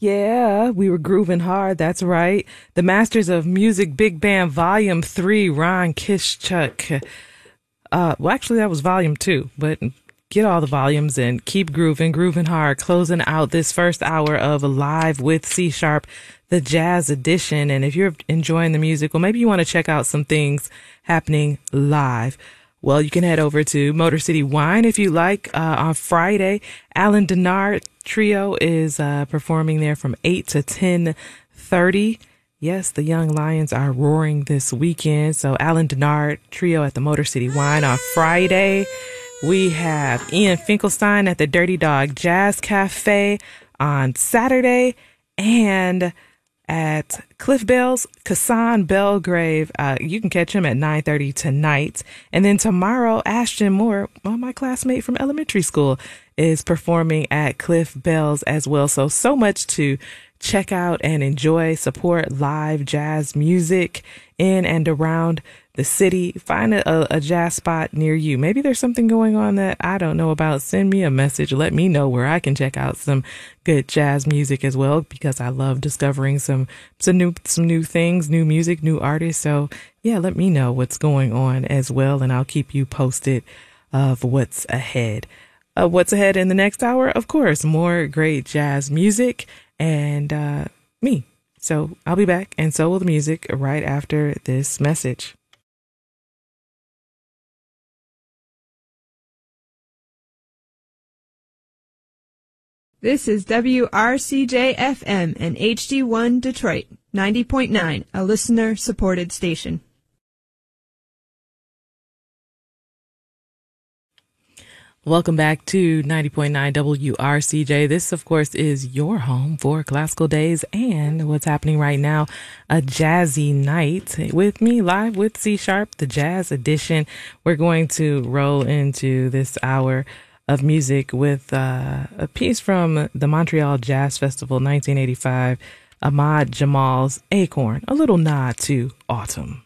Yeah, we were grooving hard. That's right. The Masters of Music Big Band Volume 3, Ron Kischuk. Well, actually, that was Volume 2, but get all the volumes and keep grooving hard. Closing out this first hour of Live with C Sharp, the Jazz Edition. And if you're enjoying the music, well, maybe you want to check out some things happening live. Well, you can head over to Motor City Wine if you like. On Friday, Alan Denard Trio is performing there from 8 to 10:30. Yes, the Young Lions are roaring this weekend. So Alan Denard Trio at the Motor City Wine on Friday. We have Ian Finkelstein at the Dirty Dog Jazz Cafe on Saturday. And at Cliff Bell's, Kassan Belgrave, you can catch him at 9:30 tonight. And then tomorrow, Ashton Moore, well, my classmate from elementary school, is performing at Cliff Bell's as well. So much to check out and enjoy, support live jazz music in and around the city. Find a jazz spot near you. Maybe there's something going on that I don't know about. Send me a message. Let me know where I can check out some good jazz music as well, because I love discovering some new things, new music, new artists. So yeah, let me know what's going on as well, and I'll keep you posted of what's ahead. What's ahead in the next hour? Of course, more great jazz music and me. So I'll be back, and so will the music right after this message. This is WRCJ-FM and HD1 Detroit, 90.9, a listener-supported station. Welcome back to 90.9 WRCJ. This, of course, is your home for classical days and what's happening right now, a jazzy night with me live with C Sharp, the Jazz Edition. We're going to roll into this hour of music with a piece from the Montreal Jazz Festival 1985, Ahmad Jamal's Acorn, a little nod to autumn.